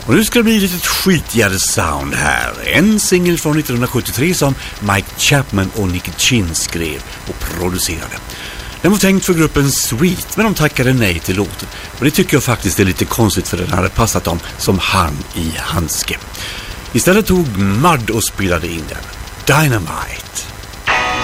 Och nu ska det bli lite skitigare sound här. En singel från 1973 som Mike Chapman och Nicky Chinn skrev och producerade. Den var tänkt för gruppen Sweet, men de tackade nej till låten. Och det tycker jag faktiskt är lite konstigt, för den hade passat dem som hand i handske. Istället tog Mud och spelade in den. Dynamite.